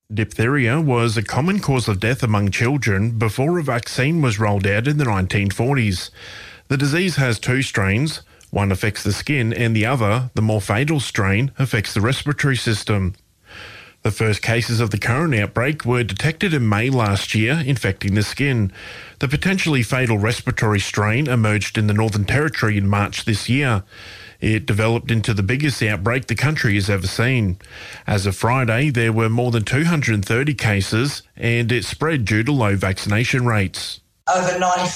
Diphtheria was a common cause of death among children before a vaccine was rolled out in the 1940s. The disease has two strains. One affects the skin and the other, the more fatal strain, affects the respiratory system. The first cases of the current outbreak were detected in May last year, infecting the skin. The potentially fatal respiratory strain emerged in the Northern Territory in March this year. It developed into the biggest outbreak the country has ever seen. As of Friday, there were more than 230 cases, and it spread due to low vaccination rates. Over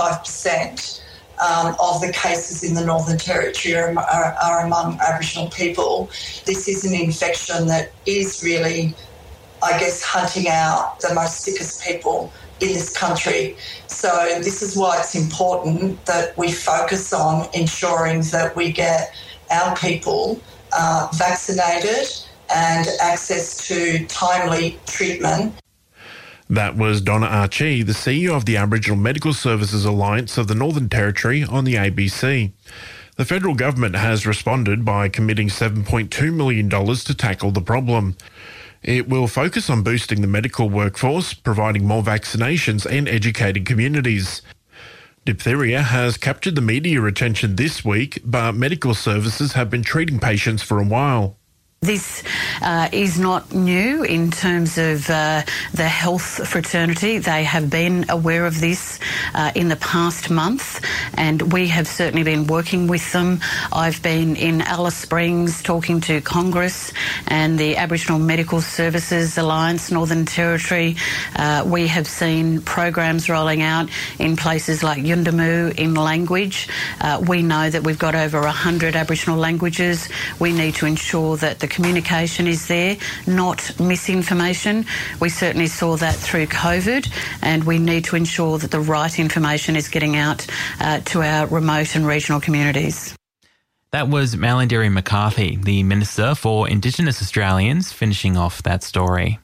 95% of the cases in the Northern Territory are among Aboriginal people. This is an infection that is really, I guess, hunting out the most sickest people in this country. So this is why it's important that we focus on ensuring that we get our people vaccinated and access to timely treatment. That was Donna Archie, the CEO of the Aboriginal Medical Services Alliance of the Northern Territory, on the ABC. The federal government has responded by committing $7.2 million to tackle the problem. It will focus on boosting the medical workforce, providing more vaccinations and educating communities. Diphtheria has captured the media attention this week, but medical services have been treating patients for a while. This is not new in terms of the health fraternity. They have been aware of this in the past month, and we have certainly been working with them. I've been in Alice Springs talking to Congress and the Aboriginal Medical Services Alliance, Northern Territory. We have seen programs rolling out in places like Yuendumu in language. We know that we've got over 100 Aboriginal languages. We need to ensure that the communication is there, not misinformation. We certainly saw that through COVID, and we need to ensure that the right information is getting out to our remote and regional communities. That was Malarndirri McCarthy, the Minister for Indigenous Australians, finishing off that story.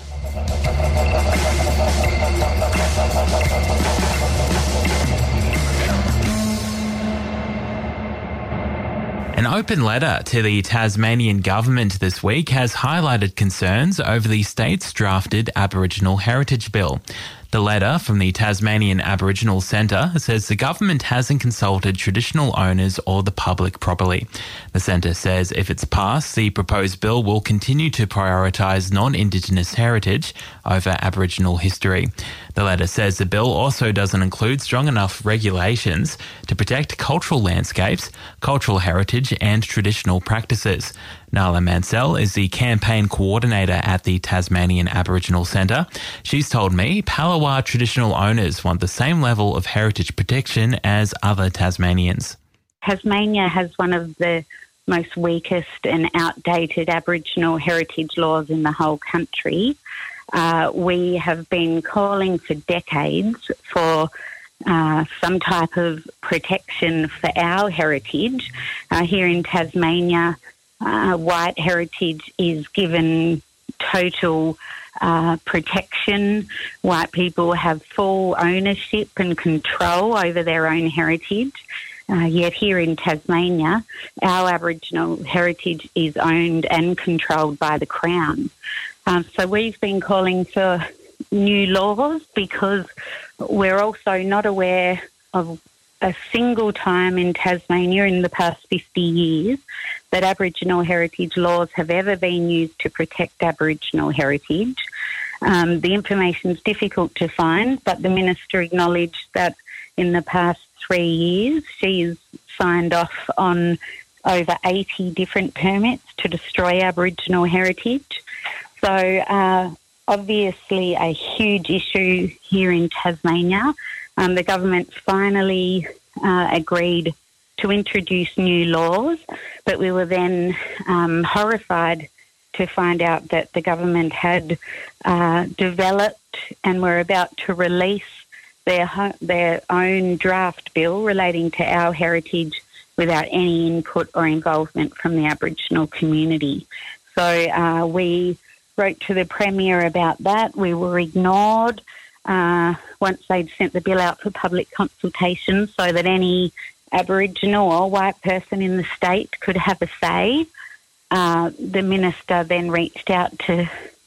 An open letter to the Tasmanian government this week has highlighted concerns over the state's drafted Aboriginal Heritage Bill. The letter from the Tasmanian Aboriginal Centre says the government hasn't consulted traditional owners or the public properly. The centre says if it's passed, the proposed bill will continue to prioritise non-Indigenous heritage over Aboriginal history. The letter says the bill also doesn't include strong enough regulations to protect cultural landscapes, cultural heritage and traditional practices. Nala Mansell is the campaign coordinator at the Tasmanian Aboriginal Centre. She's told me Palawa traditional owners want the same level of heritage protection as other Tasmanians. Tasmania has one of the most weakest and outdated Aboriginal heritage laws in the whole country. We have been calling for decades for some type of protection for our heritage. Here in Tasmania, white heritage is given total protection. White people have full ownership and control over their own heritage. Yet here in Tasmania, our Aboriginal heritage is owned and controlled by the Crown. So we've been calling for new laws because we're also not aware of a single time in Tasmania in the past 50 years that Aboriginal heritage laws have ever been used to protect Aboriginal heritage. The information is difficult to find, but the Minister acknowledged that in the past 3 years she's signed off on over 80 different permits to destroy Aboriginal heritage. So obviously a huge issue here in Tasmania. The government finally agreed to introduce new laws, but we were then horrified to find out that the government had developed and were about to release their own draft bill relating to our heritage without any input or involvement from the Aboriginal community. So we wrote to the Premier about that. We were ignored once they'd sent the bill out for public consultation so that any Aboriginal or white person in the state could have a say. The Minister then reached out to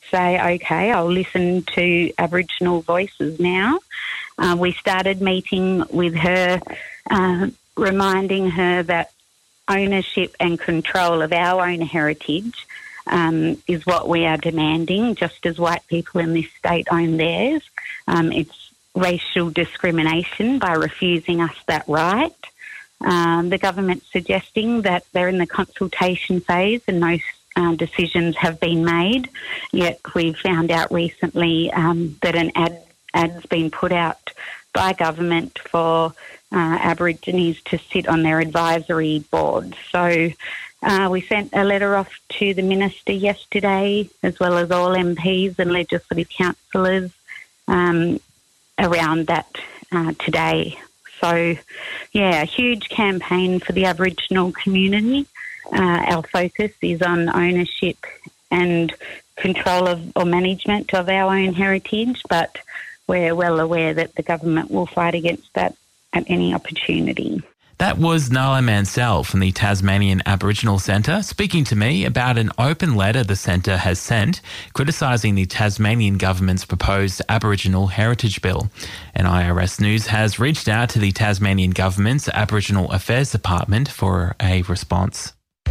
say, okay, I'll listen to Aboriginal voices now. We started meeting with her, reminding her that ownership and control of our own heritage is what we are demanding, just as white people in this state own theirs. It's racial discrimination by refusing us that right. The government's suggesting that they're in the consultation phase and no decisions have been made, yet we've found out recently that an ad's been put out by government for Aborigines to sit on their advisory board. So we sent a letter off to the Minister yesterday, as well as all MPs and legislative councillors around that today. So, yeah, a huge campaign for the Aboriginal community. Our focus is on ownership and control of or management of our own heritage, but we're well aware that the government will fight against that at any opportunity. That was Nala Mansell from the Tasmanian Aboriginal Centre speaking to me about an open letter the centre has sent criticising the Tasmanian government's proposed Aboriginal Heritage Bill. And IRS News has reached out to the Tasmanian government's Aboriginal Affairs Department for a response.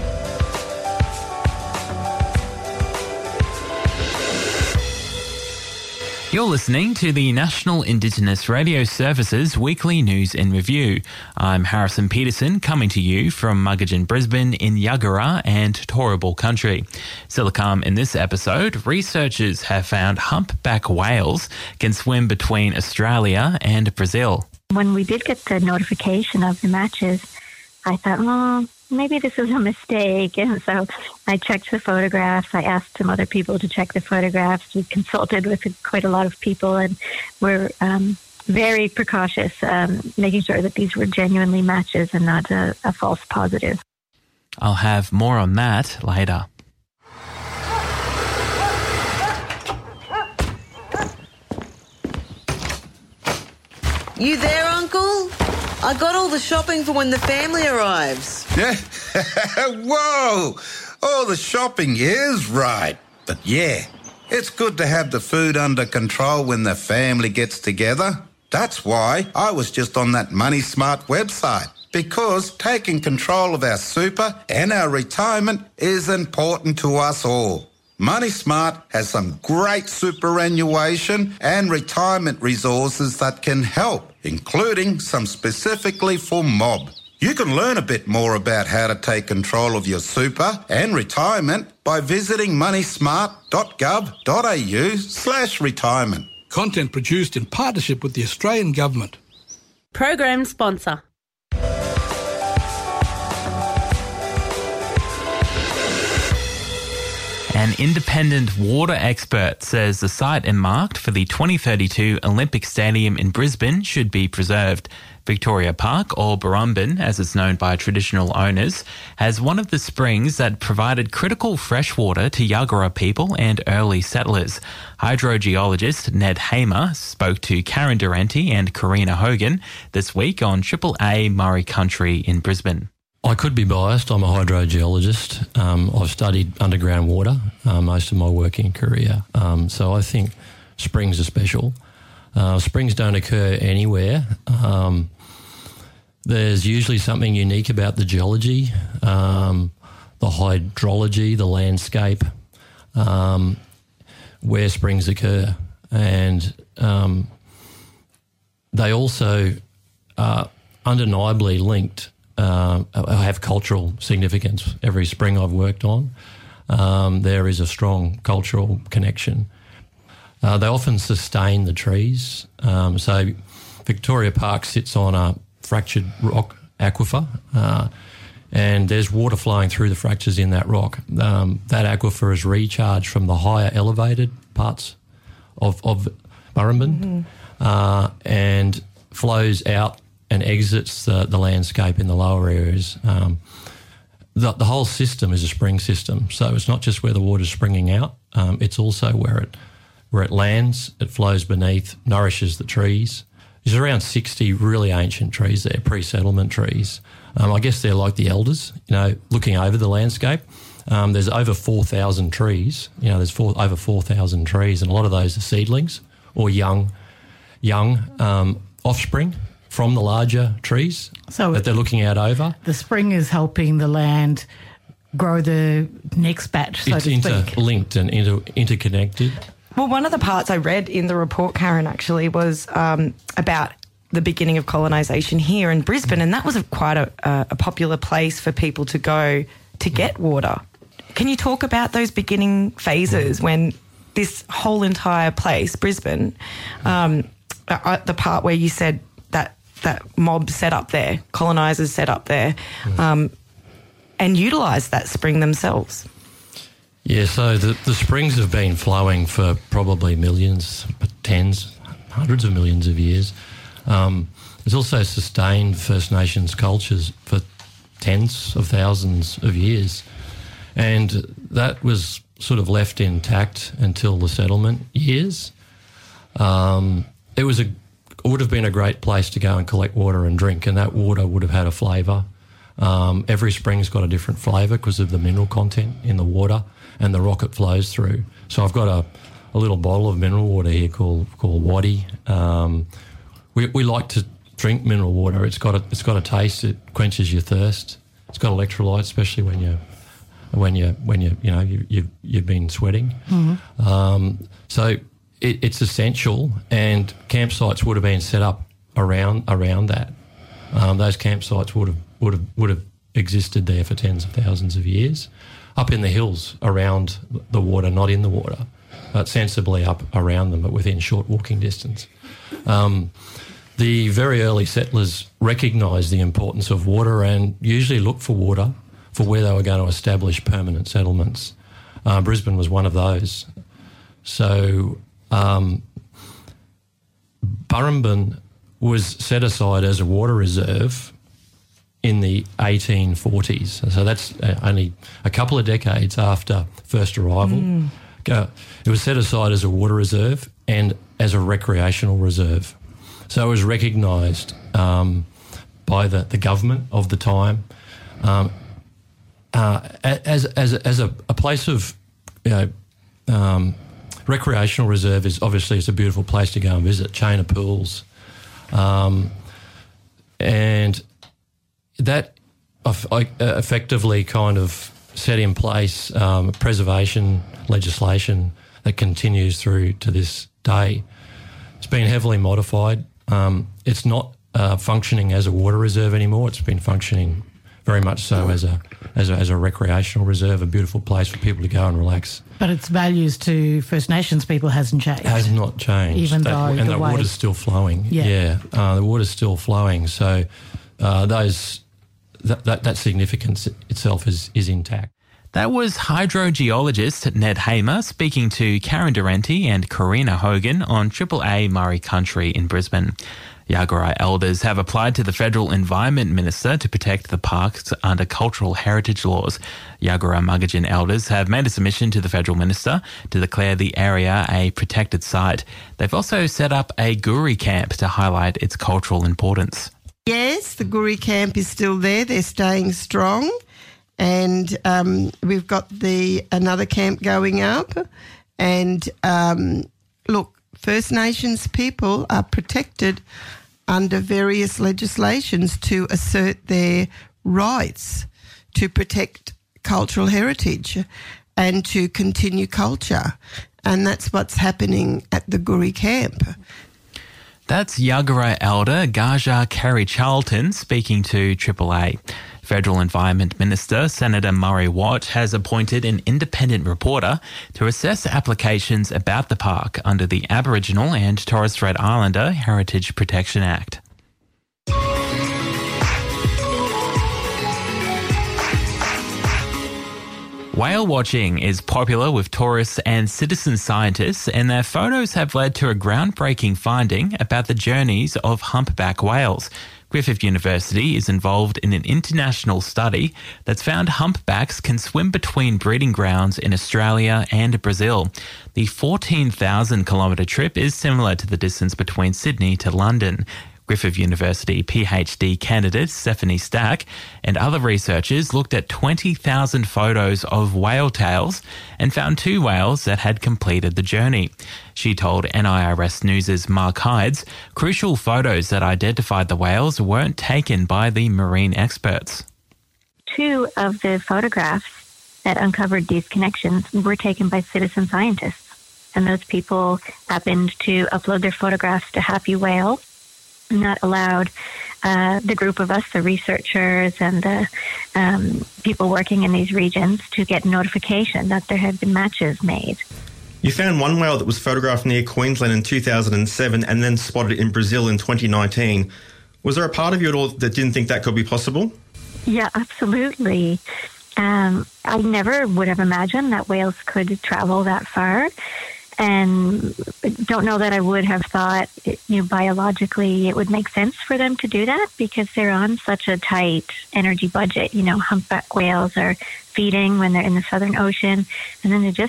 You're listening to the National Indigenous Radio Service's weekly news and review. I'm Harrison Peterson, coming to you from Muggagen, Brisbane in Yuggera and Turrbal country. Silicam, in this episode, researchers have found humpback whales can swim between Australia and Brazil. When we did get the notification of the matches, I thought, maybe this is a mistake. And so I checked the photographs. I asked some other people to check the photographs. We consulted with quite a lot of people, and we're very precautious, making sure that these were genuinely matches and not a false positive. I'll have more on that later. You there, Uncle? I got all the shopping for when the family arrives. Yeah. Whoa! All the shopping is right. But yeah, it's good to have the food under control when the family gets together. That's why I was just on that Money Smart website, because taking control of our super and our retirement is important to us all. Money Smart has some great superannuation and retirement resources that can help, including some specifically for mob. You can learn a bit more about how to take control of your super and retirement by visiting moneysmart.gov.au/retirement. Content produced in partnership with the Australian Government. Program sponsor. An independent water expert says the site earmarked for the 2032 Olympic Stadium in Brisbane should be preserved. Victoria Park, or Burrumbin as it's known by traditional owners, has one of the springs that provided critical freshwater to Yuggera people and early settlers. Hydrogeologist Ned Hamer spoke to Karen Durante and Karina Hogan this week on Triple A Murray Country in Brisbane. I could be biased. I'm a hydrogeologist. I've studied underground water most of my working career. So I think springs are special. Springs don't occur anywhere. There's usually something unique about the geology, the hydrology, the landscape, where springs occur. And they also are undeniably linked, have cultural significance. Every spring I've worked on, there is a strong cultural connection. They often sustain the trees. So Victoria Park sits on a fractured rock aquifer, and there's water flowing through the fractures in that rock. That aquifer is recharged from the higher elevated parts of Burrumbin, and flows out and exits the landscape in the lower areas. The whole system is a spring system, so it's not just where the water's springing out, it's also where it lands, it flows beneath, nourishes the trees. There's around 60 really ancient trees there, pre-settlement trees. I guess they're like the elders, looking over the landscape. There's over 4,000 trees. There's over 4,000 trees, and a lot of those are seedlings or young offspring from the larger trees that they're looking out over. The spring is helping the land grow the next batch, so to speak. It's interlinked and interconnected. Well, one of the parts I read in the report, Karen, actually was about the beginning of colonisation here in Brisbane, and that was quite a popular place for people to go to get water. Can you talk about those beginning phases when this whole entire place, Brisbane, the part where you said that mob set up there, colonisers set up there, and utilised that spring themselves? Yeah, so the springs have been flowing for probably millions, tens, hundreds of millions of years. There's also sustained First Nations cultures for tens of thousands of years. And that was sort of left intact until the settlement years. It would have been a great place to go and collect water and drink, and that water would have had a flavour. Every spring's got a different flavour because of the mineral content in the water and the rock it flows through. So I've got a little bottle of mineral water here called Waddy. We like to drink mineral water. It's got a taste. It quenches your thirst. It's got electrolytes, especially when you've been sweating. Mm-hmm. So it's essential, and campsites would have been set up around that. Those campsites would have existed there for tens of thousands of years, up in the hills around the water, not in the water, but sensibly up around them, but within short walking distance. The very early settlers recognised the importance of water and usually looked for water for where they were going to establish permanent settlements. Brisbane was one of those. So Burrumbin was set aside as a water reserve in the 1840s. So that's only a couple of decades after first arrival. It was set aside as a water reserve and as a recreational reserve. So it was recognised by the government of the time as a place of recreational reserve. Is obviously it's a beautiful place to go and visit, chain of pools, and that effectively kind of set in place preservation legislation that continues through to this day. It's been heavily modified. It's not functioning as a water reserve anymore. It's been functioning very much so as a recreational reserve, a beautiful place for people to go and relax. But its values to First Nations people hasn't changed. Has not changed. Even though the water's still flowing. Yeah. The water's still flowing. So that significance itself is intact. That was hydrogeologist Ned Hamer speaking to Karen Durante and Karina Hogan on Triple A Murray Country in Brisbane. Yagara elders have applied to the Federal Environment Minister to protect the parks under cultural heritage laws. Yagara Muggajin elders have made a submission to the Federal Minister to declare the area a protected site. They've also set up a Guri camp to highlight its cultural importance. Yes, the Guri camp is still there. They're staying strong. And we've got another camp going up. And look, First Nations people are protected under various legislations to assert their rights to protect cultural heritage and to continue culture. And that's what's happening at the Guri camp. That's Yagara elder Gaja Carey-Charlton speaking to Triple A. Federal Environment Minister Senator Murray Watt has appointed an independent reporter to assess applications about the park under the Aboriginal and Torres Strait Islander Heritage Protection Act. Whale watching is popular with tourists and citizen scientists, and their photos have led to a groundbreaking finding about the journeys of humpback whales. Griffith University is involved in an international study that's found humpbacks can swim between breeding grounds in Australia and Brazil. The 14,000-kilometre trip is similar to the distance between Sydney to London. Griffith University PhD candidate Stephanie Stack and other researchers looked at 20,000 photos of whale tails and found 2 whales that had completed the journey. She told NIRS News' Mark Hydes crucial photos that identified the whales weren't taken by the marine experts. 2 of the photographs that uncovered these connections were taken by citizen scientists. And those people happened to upload their photographs to Happy Whale. And that allowed the group of us, the researchers and the people working in these regions, to get notification that there had been matches made. You found one whale that was photographed near Queensland in 2007 and then spotted in Brazil in 2019. Was there a part of you at all that didn't think that could be possible? Yeah, absolutely. I never would have imagined that whales could travel that far. And don't know that I would have thought, biologically it would make sense for them to do that, because they're on such a tight energy budget. Humpback whales are feeding when they're in the Southern Ocean, and then they're just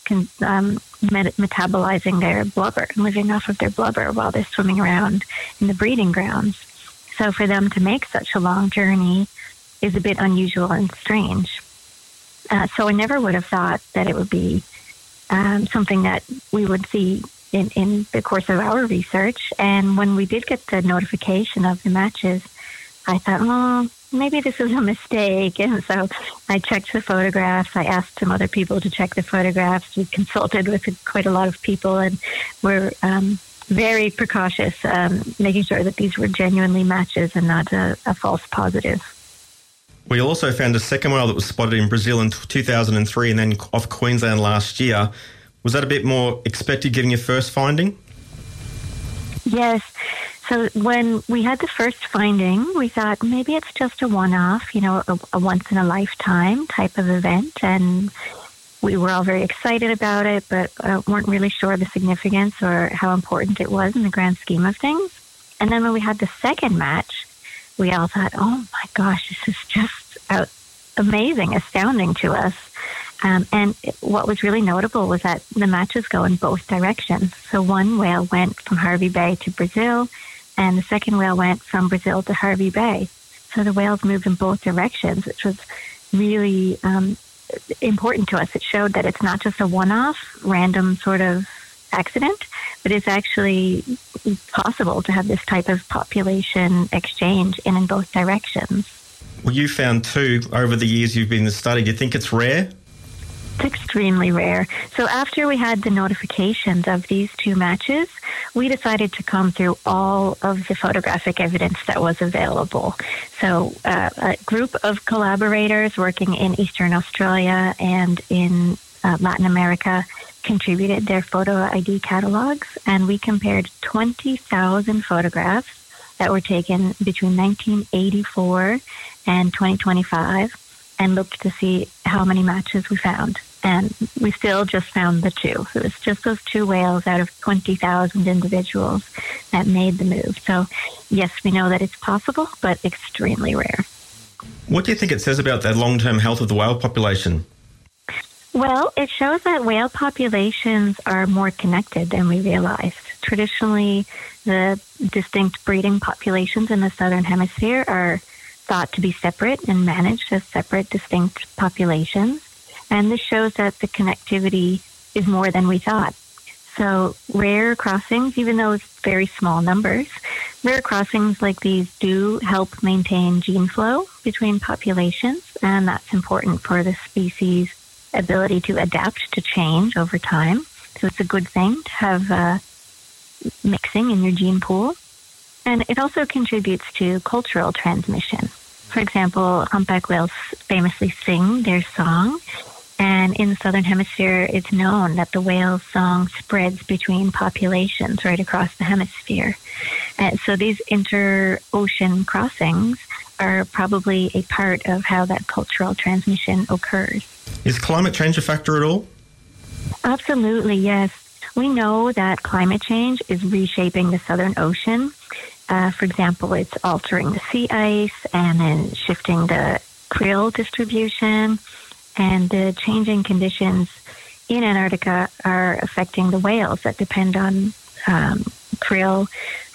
metabolizing their blubber and living off of their blubber while they're swimming around in the breeding grounds. So for them to make such a long journey is a bit unusual and strange. So I never would have thought that it would be something that we would see in the course of our research. And when we did get the notification of the matches, I thought, maybe this is a mistake. And so I checked the photographs. I asked some other people to check the photographs. We consulted with quite a lot of people, and we're very precautious, making sure that these were genuinely matches and not a false positive. We also found a second whale that was spotted in Brazil in 2003 and then off Queensland last year. Was that a bit more expected given your first finding? Yes. So when we had the first finding, we thought maybe it's just a one-off, a once-in-a-lifetime type of event. And we were all very excited about it, but weren't really sure of the significance or how important it was in the grand scheme of things. And then when we had the second match, we all thought, oh my gosh, this is just amazing, astounding to us. And what was really notable was that the matches go in both directions. So one whale went from Hervey Bay to Brazil, and the second whale went from Brazil to Hervey Bay. So the whales moved in both directions, which was really important to us. It showed that it's not just a one-off, random sort of accident, but it's actually possible to have this type of population exchange in both directions. Well, you found 2 over the years you've been in the study. Do you think it's rare? It's extremely rare. So after we had the notifications of these 2 matches, we decided to comb through all of the photographic evidence that was available. So a group of collaborators working in Eastern Australia and in Latin America contributed their photo ID catalogs, and we compared 20,000 photographs that were taken between 1984 and 2025 and looked to see how many matches we found. And we still just found the 2. So it's just those 2 whales out of 20,000 individuals that made the move. So yes, we know that it's possible, but extremely rare. What do you think it says about the long-term health of the whale population? Well, it shows that whale populations are more connected than we realized. Traditionally, the distinct breeding populations in the Southern Hemisphere are thought to be separate and managed as separate, distinct populations. And this shows that the connectivity is more than we thought. So rare crossings, even though it's very small numbers, rare crossings like these do help maintain gene flow between populations, and that's important for the species' ability to adapt to change over time. So it's a good thing to have mixing in your gene pool. And it also contributes to cultural transmission. For example, humpback whales famously sing their song, and in the Southern Hemisphere, it's known that the whale's song spreads between populations right across the hemisphere. And so these inter-ocean crossings are probably a part of how that cultural transmission occurs. Is climate change a factor at all? Absolutely, yes. We know that climate change is reshaping the Southern Ocean. For example, it's altering the sea ice and then shifting the krill distribution. And the changing conditions in Antarctica are affecting the whales that depend on krill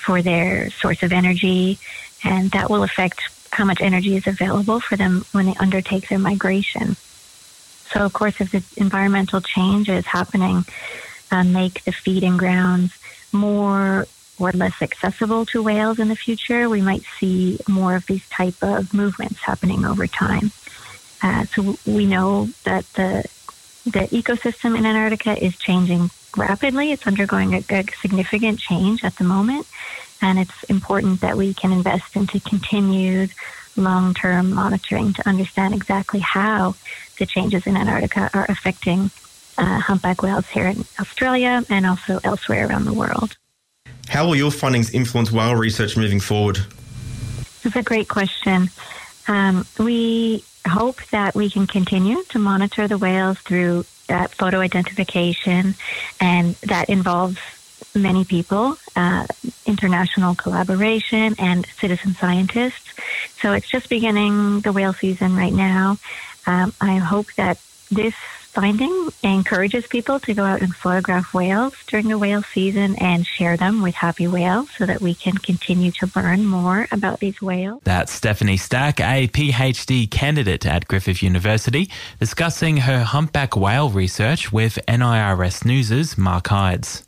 for their source of energy, and that will affect how much energy is available for them when they undertake their migration. So, of course, if the environmental changes happening make the feeding grounds more or less accessible to whales in the future, we might see more of these type of movements happening over time. So we know that the ecosystem in Antarctica is changing rapidly. It's undergoing a significant change at the moment, and it's important that we can invest into continued long-term monitoring to understand exactly how the changes in Antarctica are affecting humpback whales here in Australia and also elsewhere around the world. How will your findings influence whale research moving forward? That's a great question. We hope that we can continue to monitor the whales through photo identification, and that involves many people, international collaboration, and citizen scientists. So it's just beginning the whale season right now. I hope that this finding encourages people to go out and photograph whales during the whale season and share them with happy whales so that we can continue to learn more about these whales. That's Stephanie Stack, a PhD candidate at Griffith University, discussing her humpback whale research with NIRS News' Mark Hydes.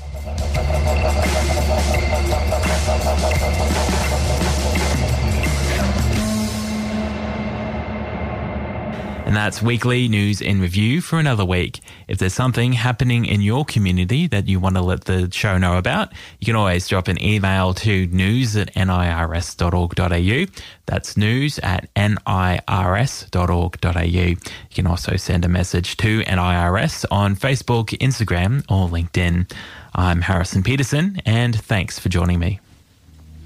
And that's weekly news in review for another week. If there's something happening in your community that you want to let the show know about, you can always drop an email to news@nirs.org.au. That's news@nirs.org.au. You can also send a message to NIRS on Facebook, Instagram, or LinkedIn. I'm Harrison Peterson, and thanks for joining me.